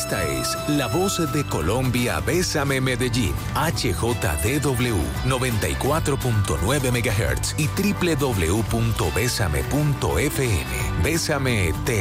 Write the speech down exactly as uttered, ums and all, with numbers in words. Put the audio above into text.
Esta es la voz de Colombia, Bésame Medellín, H J D W noventa y cuatro punto nueve megahertz y doble u doble u doble u punto bésame punto f m. Bésame te